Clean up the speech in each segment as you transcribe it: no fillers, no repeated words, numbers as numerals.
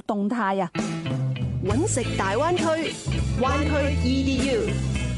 動態啊。 揾食大灣區，灣區 EDU。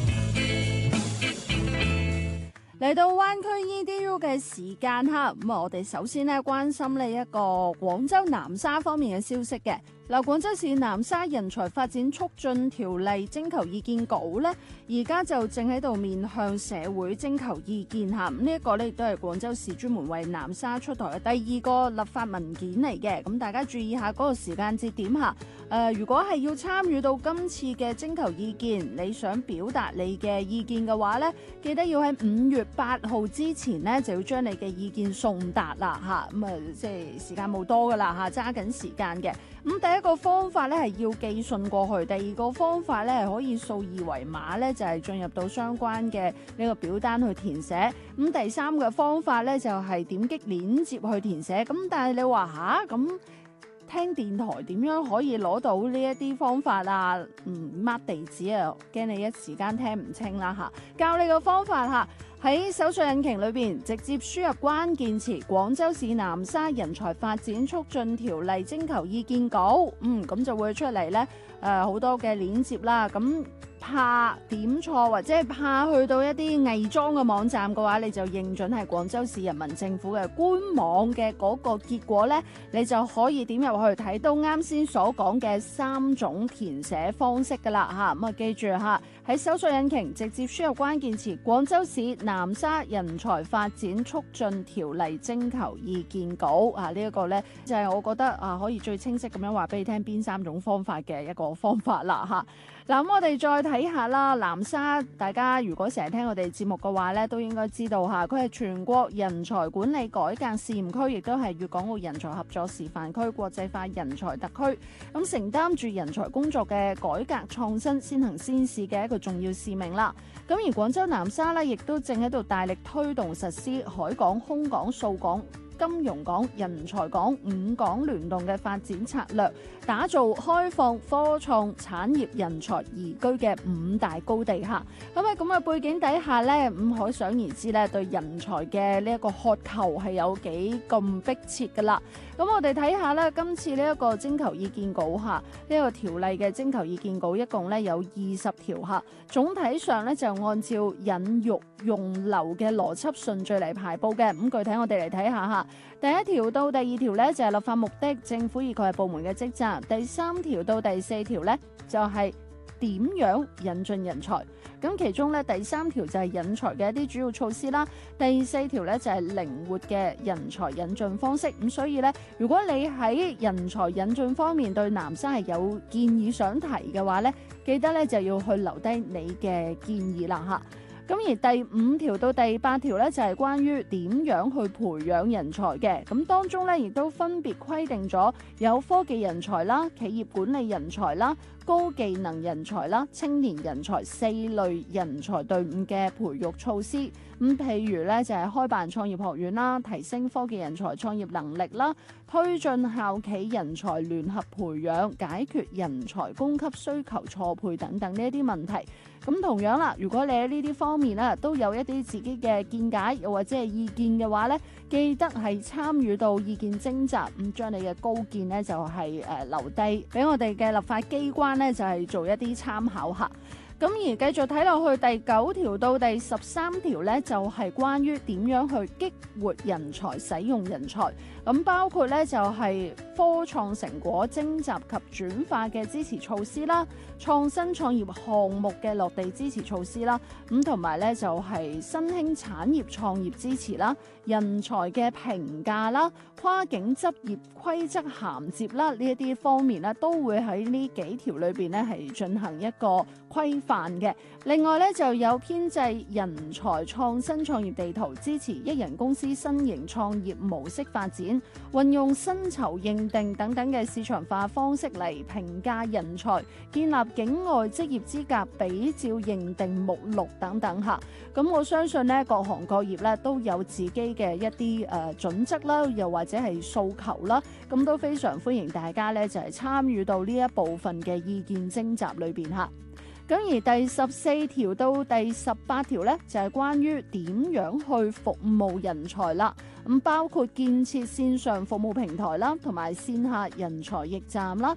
嚟到灣區 EDU 嘅時間哈，咁我哋首先咧關心呢一個廣州南沙方面嘅消息嘅。嗱，廣州市南沙人才發展促進條例徵求意見稿咧，而家就正喺度面向社會徵求意見嚇。呢一個咧亦都係廣州市專門為南沙出台嘅第2個立法文件嚟嘅。咁大家注意下嗰個時間節點嚇。如果係要參與到今次嘅徵求意見，你想表達你嘅意見嘅話咧，記得要喺5月8號之前咧就要將你嘅意見送達啦嚇。咁即係時間冇多噶啦嚇，揸緊時間嘅。咁第一個方法咧係要寄信過去，第2個方法咧係可以掃2維碼咧，就係進入到相關嘅呢個表單去填寫。咁第3個方法咧就係點擊鏈接去填寫。咁但係你話吓咁聽電台點樣可以攞到呢一啲方法啊？mark 地址啊，驚你一時間聽唔清啦嚇。教你個方法嚇。喺搜索引擎裏邊直接輸入關鍵詞廣州市南沙人才發展促進條例徵求意見稿，咁就會出嚟咧好多嘅鏈接啦。咁怕點錯或者係怕去到一啲偽裝嘅網站嘅話，你就認準係廣州市人民政府嘅官網嘅嗰個結果咧，你就可以點入去睇到啱先所講嘅3種填寫方式噶啦嚇。咁啊記住嚇，喺搜索引擎直接輸入關鍵詞廣州市南沙人才發展促進條例徵求意見稿啊！呢一個呢，就係我覺得可以最清晰咁樣話俾你聽邊3種方法嘅一個方法啦嚇。嗱，咁我哋再睇下啦，南沙大家如果成日聽我哋節目嘅話呢，都應該知道嚇，佢係全國人才管理改革試驗區，亦都係粵港澳人才合作示範區、國際化人才特區，咁承擔住人才工作嘅改革創新先行先試嘅一個重要使命啦。咁而廣州南沙呢，亦都正喺度大力推動實施海港、空港、數港、金融港、人才港5港聯動嘅發展策略，打造開放科創產業人才宜居嘅5大高地嚇。咁喺咁嘅背景底下呢，可想而知咧，對人才嘅呢一個渴求係有幾咁迫切噶啦。咁我哋睇下咧，今次呢一個徵求意見稿嚇，呢一個條例嘅徵求意見稿一共咧有20條嚇，總體上咧就按照引育用留嘅邏輯順序嚟排布嘅。咁具體我哋嚟睇下嚇。第1條到第2條咧就係立法目的、政府以及係部門嘅職責。第3條到第4條咧就係點樣引進人才。咁其中咧第3條就係引才嘅一啲主要措施啦。第4條咧就係靈活嘅人才引進方式。咁所以咧，如果你喺人才引進方面對南沙係有建議想提嘅話咧，記得咧就要去留低你嘅建議啦嚇。咁而第5條到第8條咧就係關於點樣去培養人才嘅，咁當中咧亦都分別規定咗有科技人才啦、企業管理人才啦、高技能人才啦、青年人才4類人才隊伍嘅培育措施。咁譬如咧就係開辦創業學院啦，提升科技人才創業能力啦，推進校企人才聯合培養，解決人才供給需求錯配等等呢一啲問題。咁同樣啦，如果你喺呢啲方面咧都有一啲自己嘅見解，又或者係意見嘅話咧，記得係參與到意見徵集，咁將你嘅高見咧就係留低俾我哋嘅立法機關咧，就係做一啲參考下。咁而繼續睇落去第9條到第13條咧，就係關於點樣去激活人才、使用人才。咁包括咧就係科創成果徵集及轉化嘅支持措施啦，創新創業項目嘅落地支持措施啦，咁同埋咧就係新興產業創業支持啦，人才嘅評價啦，跨境執業規則銜接啦，呢一啲方面咧都會喺呢幾條裏邊咧係進行一個規範嘅。另外咧就有編製人才創新創業地圖，支持一人公司新型創業模式發展，運用薪酬認定等等嘅市場化方式嚟評價人才，建立境外職業資格比照認定目錄等等嚇。咁我相信咧各行各業咧都有自己嘅一啲準則啦，又或者係訴求啦，咁都非常歡迎大家咧就係參與到呢一部分嘅意見徵集裏邊嚇。咁而第14條到第18條咧，就係關於點樣去服務人才啦。咁包括建設線上服務平台啦，同埋線下人才驛站啦，